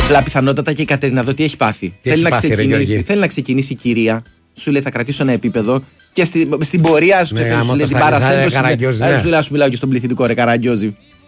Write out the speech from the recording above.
Απλά πιθανότατα και η Κατερίνα δω τι έχει πάθει. Θέλει να ξεκινήσει η κυρία. Σου λέει θα κρατήσω ένα επίπεδο και στην πορεία σου λέει την παρασύρωση. Σου μιλάω και στον πληθυντικό ρε Καραγκιόζη.